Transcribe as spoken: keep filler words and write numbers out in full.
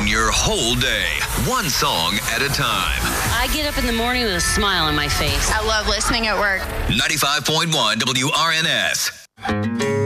Brighten your whole day, one song at a time. I get up in the morning with a smile on my face. I love listening at work. ninety-five point one W R N S.